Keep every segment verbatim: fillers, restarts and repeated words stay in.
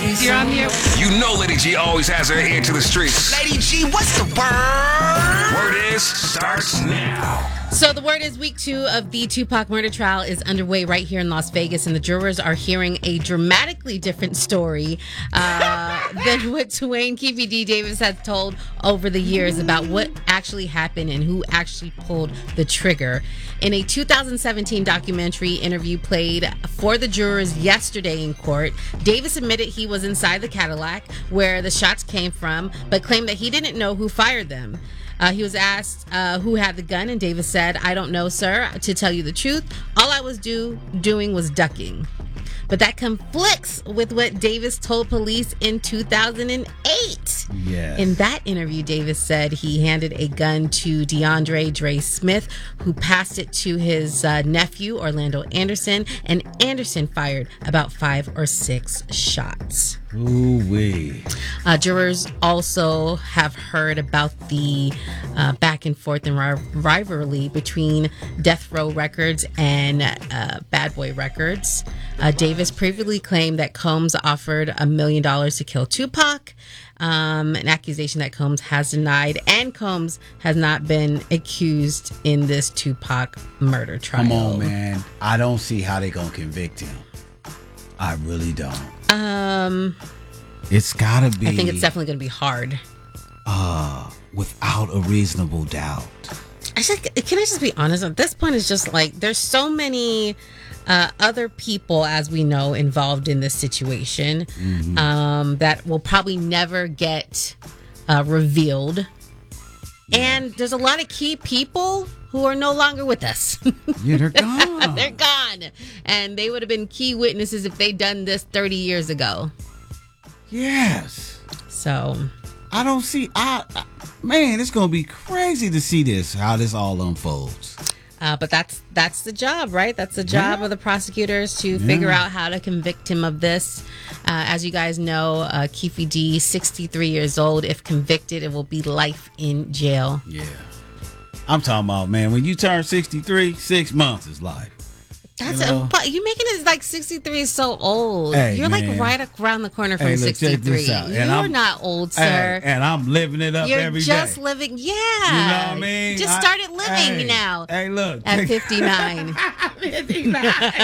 Ladies, you're on the air. You know Lady G always has her ear to the streets. Lady G, what's the word? Word is, starts now. So the word is week two of the Tupac murder trial is underway right here in Las Vegas, and the jurors are hearing a dramatically different story uh, than what Duane Keefe D. Davis has told over the years about what actually happened and who actually pulled the trigger. In a two thousand seventeen documentary interview played for the jurors yesterday in court, Davis admitted he was inside the Cadillac where the shots came from, but claimed that he didn't know who fired them. Uh, he was asked uh, who had the gun, and Davis said, "I don't know, sir. To tell you the truth, all I was do doing was ducking." But that conflicts with what Davis told police in two thousand eight. Yes. In that interview, Davis said he handed a gun to DeAndre Dre Smith, who passed it to his uh, nephew, Orlando Anderson, and Anderson fired about five or six shots. Ooh-wee. Uh, jurors also have heard about the uh, back and forth and ri- rivalry between Death Row Records and uh, Bad Boy Records. Uh, Davis previously claimed that Combs offered a million dollars to kill Tupac, um, an accusation that Combs has denied, and Combs has not been accused in this Tupac murder trial. Come on, man. I don't see how they gonna convict him. I really don't. Um, It's gotta be. I think it's definitely going to be hard. Uh, without a reasonable doubt. I just, can I just be honest? At this point, it's just like there's so many uh, other people, as we know, involved in this situation mm-hmm. um, that will probably never get uh, revealed. Yeah. And there's a lot of key people who are no longer with us. Yeah, they're gone. They're gone. And they would have been key witnesses if they'd done this thirty years ago. Yes. So I don't see. I, I man, it's gonna be crazy to see this, how this all unfolds. Uh, but that's that's the job, right? That's the job yeah. of the prosecutors to yeah. figure out how to convict him of this. Uh, as you guys know, uh, Keefe D, sixty-three years old. If convicted, it will be life in jail. Yeah. I'm talking about, man, when you turn sixty-three, six months is life. That's you know? a, but you making it like sixty-three is so old. Hey, You're man. like right around the corner from hey, look, sixty-three. You're I'm, not old, sir. Hey, and I'm living it up You're every day. You're just living, yeah. You know what I mean? Just I, started living hey, now. Hey, look. At fifty-nine. fifty-nine.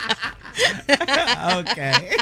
Okay.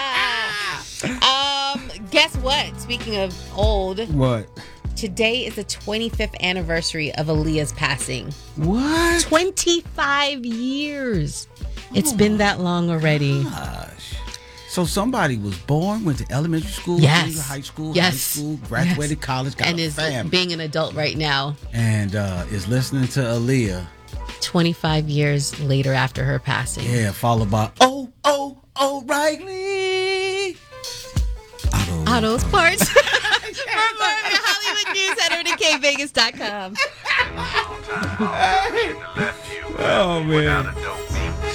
um, guess what? Speaking of old. What? Today is the twenty-fifth anniversary of Aaliyah's passing. What? twenty-five years. It's oh been that long already. Gosh. So somebody was born, went to elementary school, yes. junior high school, yes. high school, graduated yes. college, got and a is family. being an adult right now. And uh, is listening to Aaliyah. twenty-five years later after her passing. Yeah, followed by, oh, oh, O'Reilly. Auto. Autos parts. For more of your Hollywood news, head over to K Vegas dot com. Oh, man.